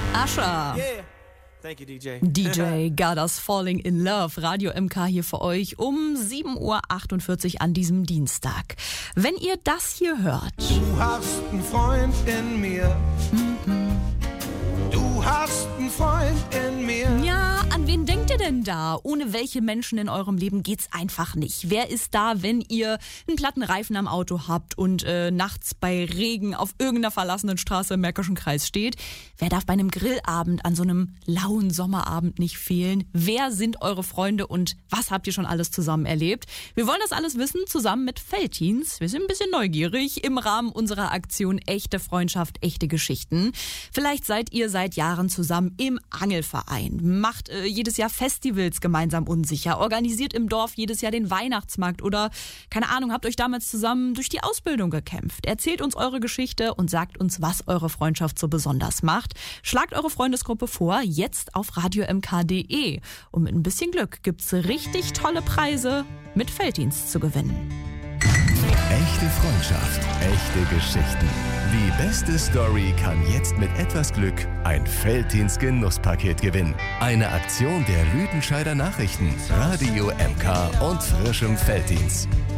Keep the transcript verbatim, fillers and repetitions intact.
Asher. Yeah. Thank you, D J. D J Got Us Falling in Love. Radio M K hier für euch um sieben Uhr achtundvierzig an diesem Dienstag. Wenn ihr das hier hört. Du hast einen Freund in mir. Mhm. Du hast einen Freund in mir. Ja, an wen denkt ihr denn da? Ohne welche Menschen in eurem Leben geht's einfach nicht. Wer ist da, wenn ihr einen platten Reifen am Auto habt und äh, nachts bei Regen auf irgendeiner verlassenen Straße im Märkischen Kreis steht? Wer darf bei einem Grillabend an so einem lauen Sommerabend nicht fehlen? Wer sind eure Freunde und was habt ihr schon alles zusammen erlebt? Wir wollen das alles wissen, zusammen mit Veltins. Wir sind ein bisschen neugierig im Rahmen unserer Aktion Echte Freundschaft, echte Geschichten. Vielleicht seid ihr seit Jahren zusammen im Angelverein, macht äh, jedes Jahr Festivals gemeinsam unsicher, organisiert im Dorf jedes Jahr den Weihnachtsmarkt oder, keine Ahnung, habt euch damals zusammen durch die Ausbildung gekämpft. Erzählt uns eure Geschichte und sagt uns, was eure Freundschaft so besonders macht. Schlagt eure Freundesgruppe vor, jetzt auf radio m k punkt d e. Und mit ein bisschen Glück gibt's richtig tolle Preise mit Veltins zu gewinnen. Echte Freundschaft, echte Geschichten. Die beste Story kann jetzt mit etwas Glück ein Veltins Genusspaket gewinnen. Eine Aktion der Lüdenscheider Nachrichten, Radio M K und frischem Veltins.